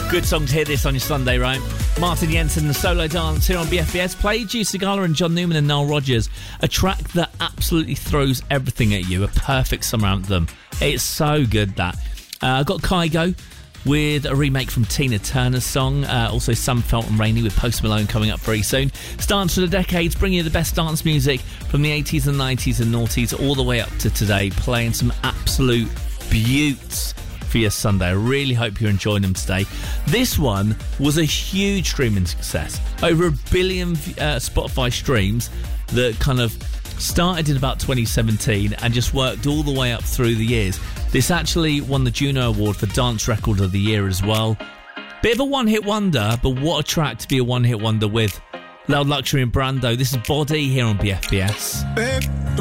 Good song to hear this on your Sunday, right? Martin Jensen, the solo dance here on BFBS. Played Juicy Gala and John Newman and Nile Rodgers. A track that absolutely throws everything at you. A perfect summer anthem. It's so good, that. Got Kygo with a remake from Tina Turner's song. Also Sam Felton Rainey with Post Malone coming up very soon. Stance for the decades, bringing you the best dance music from the 80s and 90s and noughties all the way up to today. Playing some absolute beauts for your Sunday. I really hope you're enjoying them today. This one was a huge streaming success. Over 1 billion Spotify streams that kind of started in about 2017 and just worked all the way up through the years. This actually won the Juno Award for Dance Record of the Year as well. Bit of a one-hit wonder, but what a track to be a one-hit wonder with. Loud Luxury and Brando. This is Body here on BFBS.